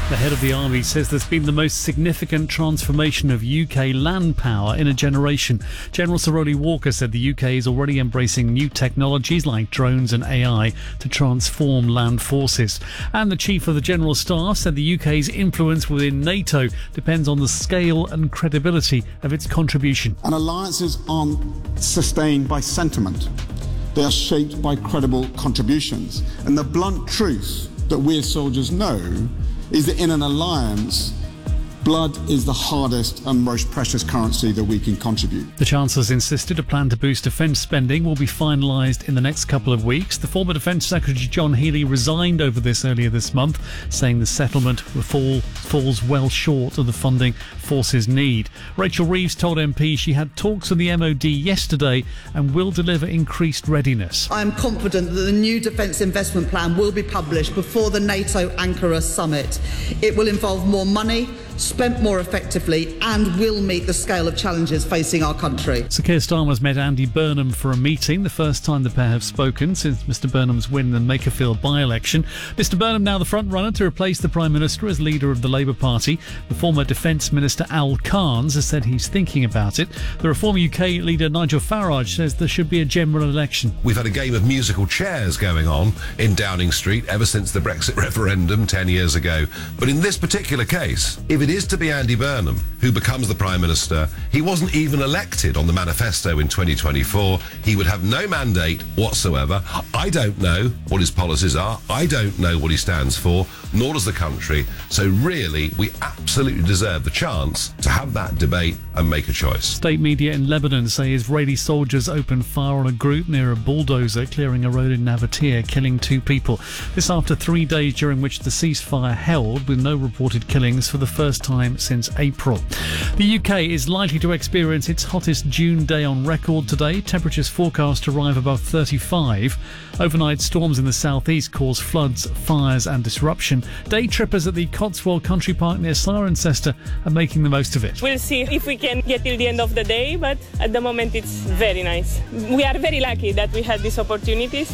The head of the army says there's been the most significant transformation of UK land power in a generation. General Sir Rowley Walker said the UK is already embracing new technologies like drones and AI to transform land forces. And the Chief of the General Staff said the UK's influence within NATO depends on the scale and credibility of its contribution. And alliances aren't sustained by sentiment. They are shaped by credible contributions. And the blunt truth that we as soldiers know is that in an alliance, blood is the hardest and most precious currency that we can contribute. The Chancellor's insisted a plan to boost defence spending will be finalised in the next couple of weeks. The former Defence Secretary John Healey resigned over this earlier this month, saying the settlement falls well short of the funding forces need. Rachel Reeves told MPs she had talks with the MOD yesterday and will deliver increased readiness. I am confident that the new defence investment plan will be published before the NATO Ankara summit. It will involve more money, spent more effectively, and will meet the scale of challenges facing our country. Sir Keir Starmer's met Andy Burnham for a meeting, the first time the pair have spoken since Mr Burnham's win in the Makerfield by-election. Mr Burnham now the front-runner to replace the Prime Minister as leader of the Labour Party. The former Defence Minister Al Carnes has said he's thinking about it. The Reform UK leader Nigel Farage says there should be a general election. We've had a game of musical chairs going on in Downing Street ever since the Brexit referendum 10 years ago. But in this particular case, if it is to be Andy Burnham who becomes the Prime Minister, he wasn't even elected on the manifesto in 2024. He would have no mandate whatsoever. I don't know what his policies are. I don't know what he stands for, nor does the country. So really, we absolutely deserve the chance to have that debate and make a choice. State media in Lebanon say Israeli soldiers opened fire on a group near a bulldozer clearing a road in Navatir, killing 2 people. This after 3 days during which the ceasefire held, with no reported killings for the first time since April. The UK is likely to experience its hottest June day on record today. Temperatures forecast to arrive above 35. Overnight storms in the southeast cause floods, fires and disruption. Day trippers at the Cotswold Country Park near Cirencester are making the most of it. We'll see if we can get till the end of the day, but at the moment it's very nice. We are very lucky that we had these opportunities.